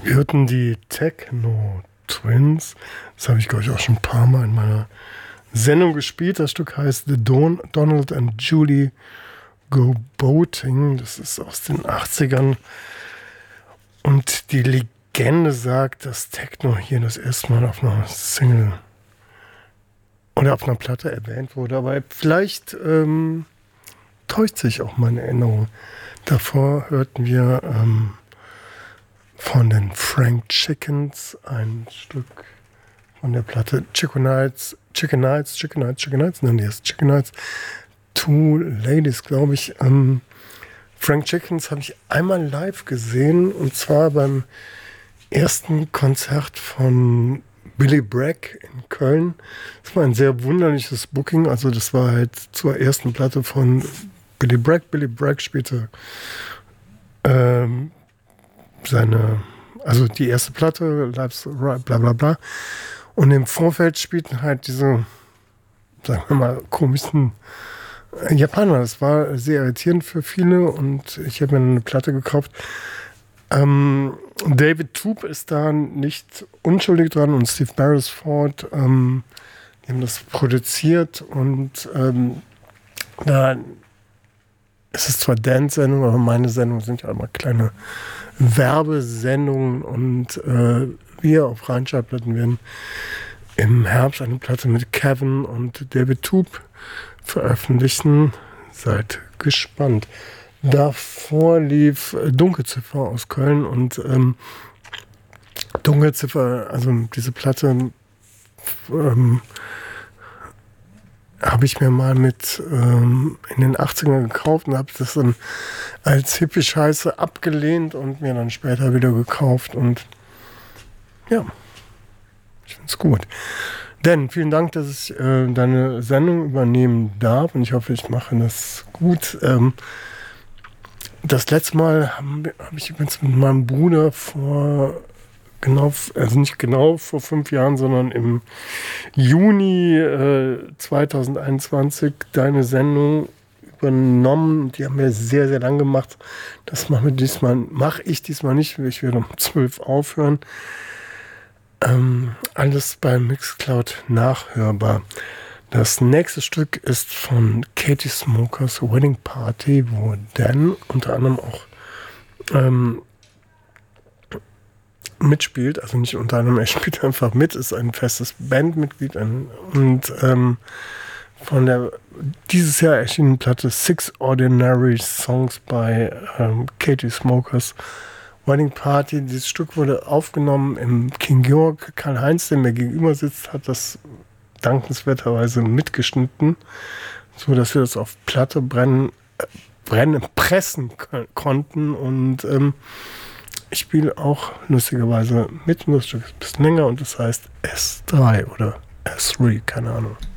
Wir hörten die Techno Twins. Das habe ich, glaube ich, auch schon ein paar Mal in meiner Sendung gespielt. Das Stück heißt The Donald and Julie Go Boating. Das ist aus den 80ern. Und die Legende sagt, dass Techno hier das erste Mal auf einer Single oder auf einer Platte erwähnt wurde. Aber vielleicht täuscht sich auch meine Erinnerung. Davor hörten wir von den Frank Chickens ein Stück von der Platte Chicken Nights, nennen die es Chicken Nights, Two Ladies, glaube ich. Frank Chickens habe ich einmal live gesehen, und zwar beim ersten Konzert von Billy Bragg in Köln. Das war ein sehr wunderliches Booking, also das war halt zur ersten Platte von Billy Bragg. Billy Bragg spielte also die erste Platte, Life's Right, bla bla bla. Und im Vorfeld spielten halt diese, sagen wir mal, komischen Japaner. Das war sehr irritierend für viele, und ich habe mir eine Platte gekauft. David Toop ist da nicht unschuldig dran, und Steve Beresford, die haben das produziert, und da es ist zwar Dance-Sendung, aber meine Sendungen sind ja immer kleine Werbesendungen, und wir auf Rheinschallplatten werden im Herbst eine Platte mit Kevin und David Toop veröffentlichen. Seid gespannt. Davor lief Dunkelziffer aus Köln, und Dunkelziffer, also diese Platte habe ich mir mal in den 80ern gekauft und habe das dann als Hippie-Scheiße abgelehnt und mir dann später wieder gekauft, und ja, ich finde es gut. Denn vielen Dank, dass ich deine Sendung übernehmen darf, und ich hoffe, ich mache das gut. Das letzte Mal habe ich übrigens mit meinem Bruder nicht genau vor 5 Jahren, sondern im Juni 2021 deine Sendung übernommen. Die haben wir sehr, sehr lang gemacht. Das mache ich diesmal nicht. Ich werde um 12 aufhören. Alles bei Mixcloud nachhörbar. Das nächste Stück ist von Katie Smokers Wedding Party, wo Dan unter anderem auch mitspielt, also nicht unter anderem, er spielt einfach mit, ist ein festes Bandmitglied, und von der dieses Jahr erschienenen Platte Six Ordinary Songs bei Katie Smokers Wedding Party. Dieses Stück wurde aufgenommen im King Georg. Karl-Heinz, der mir gegenüber sitzt, hat das dankenswerterweise mitgeschnitten, so dass wir das auf Platte pressen konnten, und ich spiele auch lustigerweise mit. Das Stück ist ein bisschen länger, und das heißt S3 oder S3, keine Ahnung.